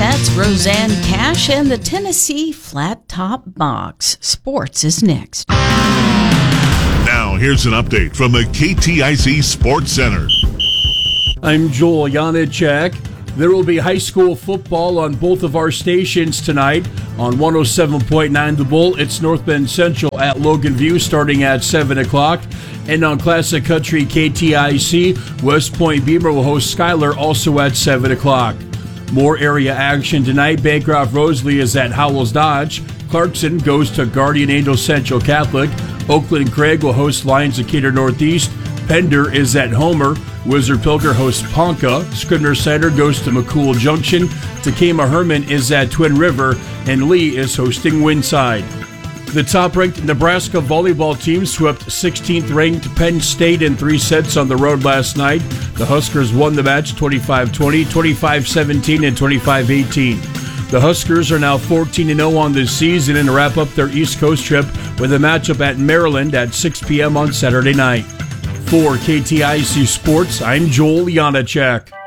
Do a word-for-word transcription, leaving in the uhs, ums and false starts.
That's Roseanne Cash and the Tennessee Flat Top Box. Sports is next. Now, here's an update from the K T I Z Sports Center. I'm Joel Janacek. There will be high school football on both of our stations tonight. On one oh seven point nine The Bull, it's North Bend Central at Logan View starting at seven o'clock. And on Classic Country K T I C, West Point Beamer will host Schuyler also at seven o'clock. More area action tonight. Bancroft Rosalie is at Howells Dodge. Clarkson goes to Guardian Angel Central Catholic. Oakland Craig will host Lions Decatur Northeast. Pender is at Homer. Wizard Pilger hosts Ponca. Scribner Center goes to McCool Junction. Takema Herman is at Twin River. And Lee is hosting Winside. The top-ranked Nebraska volleyball team swept sixteenth-ranked Penn State in three sets on the road last night. The Huskers won the match twenty-five twenty, twenty-five seventeen, and twenty-five eighteen. The Huskers are now fourteen and oh on this season and wrap up their East Coast trip with a matchup at Maryland at six p.m. on Saturday night. For K T I C Sports, I'm Joel Janacek.